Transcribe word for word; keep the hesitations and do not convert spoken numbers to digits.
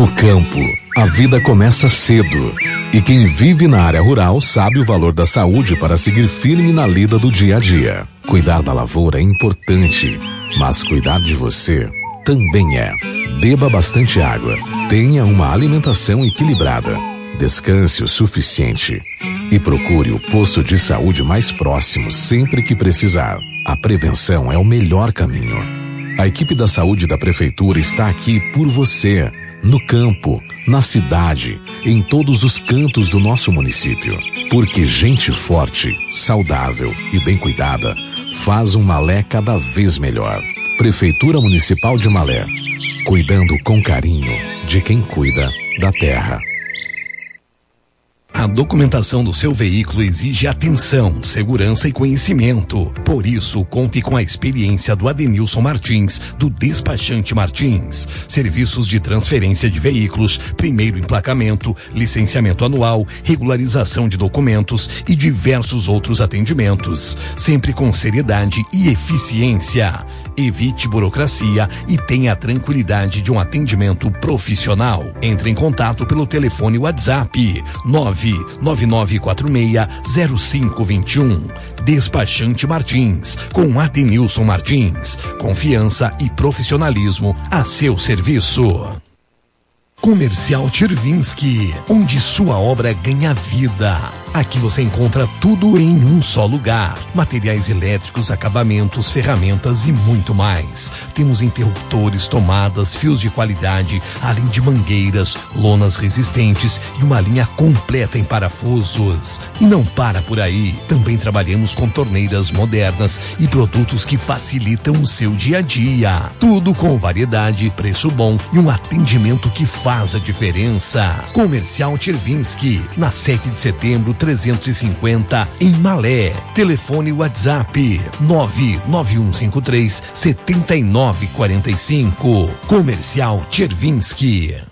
No campo, a vida começa cedo. E quem vive na área rural sabe o valor da saúde para seguir firme na lida do dia a dia. Cuidar da lavoura é importante, mas cuidar de você também é. Beba bastante água, tenha uma alimentação equilibrada, descanse o suficiente e procure o posto de saúde mais próximo sempre que precisar. A prevenção é o melhor caminho. A equipe da saúde da prefeitura está aqui por você, no campo, na cidade, em todos os cantos do nosso município. Porque gente forte, saudável e bem cuidada faz um Malé cada vez melhor. Prefeitura Municipal de Malé, cuidando com carinho de quem cuida da terra. A documentação do seu veículo exige atenção, segurança e conhecimento. Por isso, conte com a experiência do Adenilson Martins, do Despachante Martins. Serviços de transferência de veículos, primeiro emplacamento, licenciamento anual, regularização de documentos e diversos outros atendimentos. Sempre com seriedade e eficiência. Evite burocracia e tenha a tranquilidade de um atendimento profissional. Entre em contato pelo telefone WhatsApp nove nove nove quatro seis zero cinco dois um. Despachante Martins, com Adenilson Martins. Confiança e profissionalismo a seu serviço. Comercial Chervinsky, onde sua obra ganha vida. Aqui você encontra tudo em um só lugar. Materiais elétricos, acabamentos, ferramentas e muito mais. Temos interruptores, tomadas, fios de qualidade, além de mangueiras, lonas resistentes e uma linha completa em parafusos. E não para por aí. Também trabalhamos com torneiras modernas e produtos que facilitam o seu dia a dia. Tudo com variedade, preço bom e um atendimento que faz a diferença. Comercial Chervinsky, na sete de setembro, trezentos e cinquenta, em Malé. Telefone WhatsApp nove nove um cinco três sete nove quatro cinco. Comercial Chervinsky.